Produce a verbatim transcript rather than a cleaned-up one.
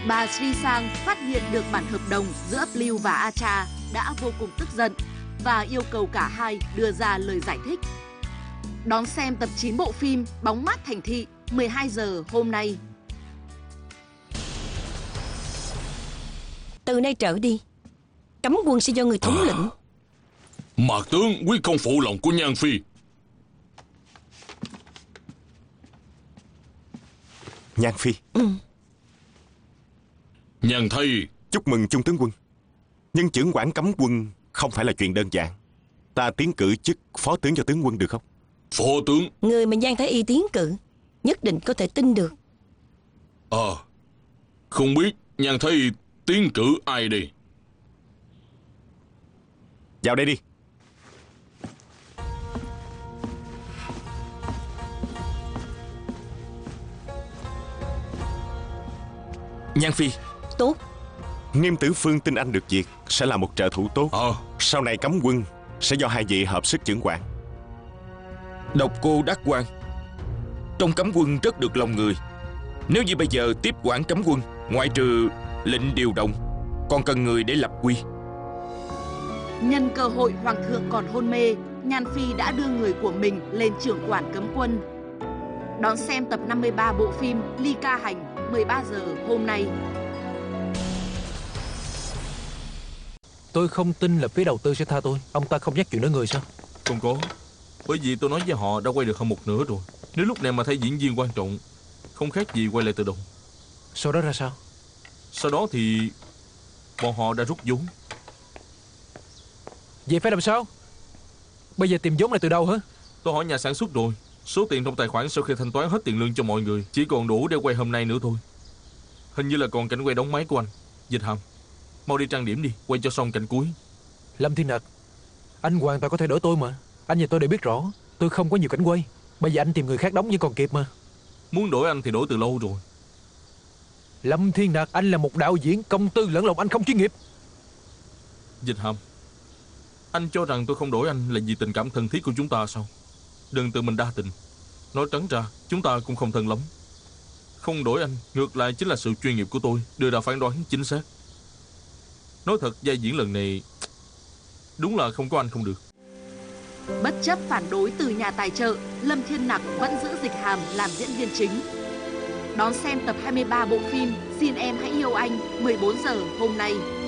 Bà Sri Sang phát hiện được bản hợp đồng giữa Blue và Acha đã vô cùng tức giận và yêu cầu cả hai đưa ra lời giải thích. Đón xem tập chín bộ phim Bóng mát thành thị mười hai giờ hôm nay. Từ nay trở đi, cấm quân sẽ do người thống à, lĩnh. Mạc tướng quyết không phụ lòng của Nhan Phi. Nhan Phi. Ừ. Nhan Thầy. Chúc mừng Trung tướng quân. Nhưng chưởng quản cấm quân không phải là chuyện đơn giản. Ta tiến cử chức phó tướng cho tướng quân được không? Phó tướng? Người mà Giang Thái Y tiến cử nhất định có thể tin được. Ờ à, không biết Nhan Thầy tiến cử ai đi? Vào đây đi. Nhan Phi. Tốt. Nghiêm Tử Phương tin anh được việc sẽ là một trợ thủ tốt. à. Sau này cấm quân sẽ do hai vị hợp sức chưởng quản. Độc Cô Đắc Quan trong cấm quân rất được lòng người. Nếu như bây giờ tiếp quản cấm quân, ngoại trừ lệnh điều động, còn cần người để lập quy. Nhân cơ hội hoàng thượng còn hôn mê, Nhan Phi đã đưa người của mình lên trưởng quản cấm quân. Đón xem tập năm mươi ba bộ phim Ly Ca Hành mười ba giờ hôm nay. Tôi không tin là phía đầu tư sẽ tha tôi. Ông ta không nhắc chuyện đó người sao? Không có. Bởi vì tôi nói với họ đã quay được hơn một nửa rồi. Nếu lúc này mà thấy diễn viên quan trọng, không khác gì quay lại từ đầu. Sau đó ra sao? Sau đó thì bọn họ đã rút vốn. Vậy phải làm sao? Bây giờ tìm vốn lại từ đâu hả? Tôi hỏi nhà sản xuất rồi. Số tiền trong tài khoản sau khi thanh toán hết tiền lương cho mọi người chỉ còn đủ để quay hôm nay nữa thôi. Hình như là còn cảnh quay đóng máy của anh. Dịch Hàm, mau đi trang điểm đi, quay cho xong cảnh cuối. Lâm Thiên Nặc, anh hoàn toàn có thể đổi tôi mà. Anh và tôi đều biết rõ tôi không có nhiều cảnh quay. Bây giờ anh tìm người khác đóng vẫn còn kịp mà. Muốn đổi anh thì đổi từ lâu rồi. Lâm Thiên Nặc, anh là một đạo diễn, công tư lẫn lộn, anh không chuyên nghiệp. Dịch Hàm, anh cho rằng tôi không đổi anh là vì tình cảm thân thiết của chúng ta sao? Đừng tự mình đa tình. Nói trắng ra, chúng ta cũng không thân lắm. Không đổi anh, ngược lại chính là sự chuyên nghiệp của tôi đưa ra phán đoán chính xác. Nói thật, vai diễn lần này đúng là không có anh không được. Bất chấp phản đối từ nhà tài trợ, Lâm Thiên Nặc vẫn giữ Dịch Hàm làm diễn viên chính. Đón xem tập hai mươi ba bộ phim Xin Em Hãy Yêu Anh mười bốn giờ hôm nay.